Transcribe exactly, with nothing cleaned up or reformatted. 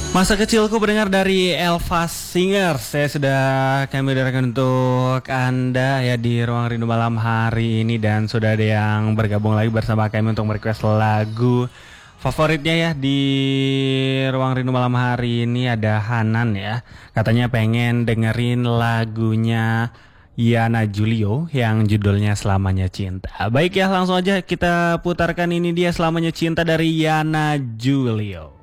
Masa kecilku mendengar dari Elva Singer. Saya sudah kami dengarkan untuk Anda ya di Ruang Rindu malam hari ini. Dan sudah ada yang bergabung lagi bersama kami untuk merequest lagu favoritnya ya di Ruang Rindu malam hari ini. Ada Hanan ya. Katanya pengen dengerin lagunya Yana Julio yang judulnya Selamanya Cinta. Baik ya, langsung aja kita putarkan ini dia Selamanya Cinta dari Yana Julio.